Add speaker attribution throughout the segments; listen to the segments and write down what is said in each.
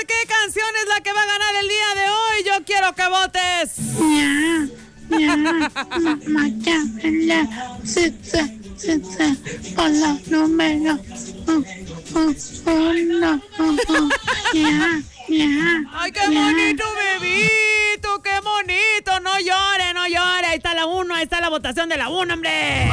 Speaker 1: ¿Qué canción es la que va a ganar el día de hoy? Yo quiero que votes.
Speaker 2: Por la número uno.
Speaker 1: ¡Ay, qué bonito, bebito! ¡Qué bonito! No llore, no llore. Ahí está la 1, ahí está la votación de la 1, hombre.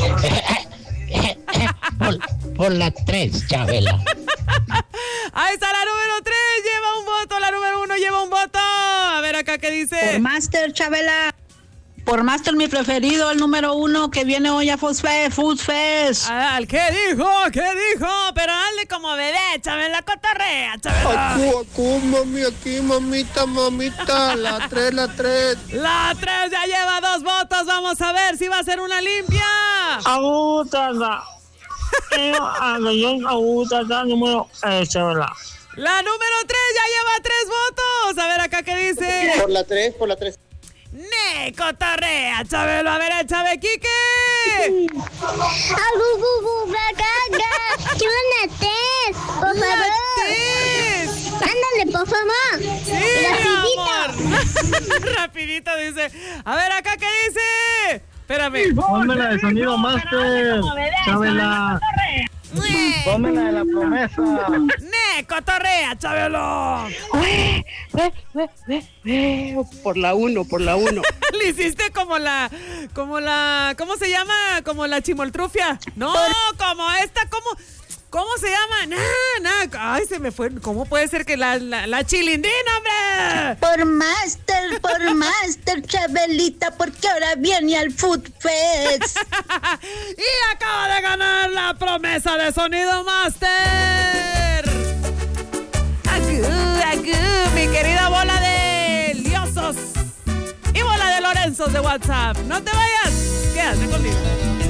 Speaker 3: Por la 3, Chabela.
Speaker 1: Ahí está la número 3, lleva un voto. La número 1 lleva un voto. A ver acá qué dice.
Speaker 4: Por Master, Chabela. Por Master, mi preferido, el número 1 que viene hoy a Food Fest.
Speaker 1: ¿Qué dijo? ¿Qué dijo? Pero hazle como bebé, Chabela, cotorrea, Chabela.
Speaker 5: Acu, mami, aquí, mamita. La 3.
Speaker 1: La 3 ya lleva 2 votos. Vamos a ver si va a ser una limpia.
Speaker 4: Chabela.
Speaker 1: La número 3 ya lleva 3 votos. A ver acá qué dice.
Speaker 5: Por la 3.
Speaker 1: ¡Ne, cotorrea, Chabelo! A ver, Chabe, Quique.
Speaker 2: ¡Qué buena tez! ¡Por favor! ¡Ándale, por favor!
Speaker 1: ¡Sí, amor! Rapidito dice. A ver, acá qué dice. Espérame.
Speaker 6: Pónmela de sonido master, Chabela. Pónmela de la promesa.
Speaker 1: ¡Ne, cotorrea, Chabelo!
Speaker 4: Por la 1.
Speaker 1: Le hiciste como la, ¿cómo se llama? Como la chimoltrufia. No, como esta, ¿cómo se llama? Ay, se me fue. ¿Cómo puede ser que la chilindrina, hombre?
Speaker 2: Por Master, Chabelita, porque ahora viene al Food Fest.
Speaker 1: Y acaba de ganar la promesa de Sonido Master. Agú, mi querida bola de liosos y bola de Lorenzos de WhatsApp. No te vayas, quédate conmigo.